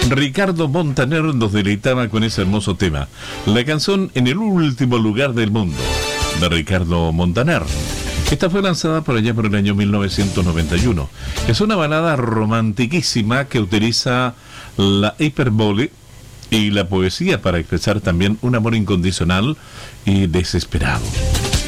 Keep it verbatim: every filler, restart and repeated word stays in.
Ricardo Montaner nos deleitaba con ese hermoso tema. La canción En el último lugar del mundo, de Ricardo Montaner. Esta fue lanzada por allá por el año mil novecientos noventa y uno. Es una balada romantiquísima que utiliza la hipérbole y la poesía para expresar también un amor incondicional y desesperado.